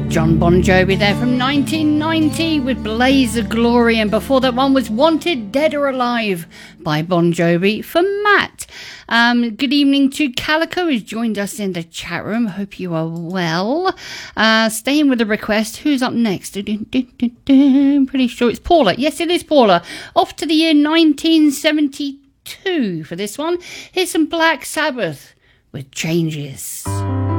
John Bon Jovi there from 1990 with Blaze of Glory, and before that one was Wanted Dead or Alive by Bon Jovi for Matt. Good evening to Calico, who's joined us in the chat room. Hope you are well. Staying with the request, who's up next? I'm pretty sure it's Paula. Yes, it is Paula. Off to the year 1972 for this one. Here's some Black Sabbath with Changes.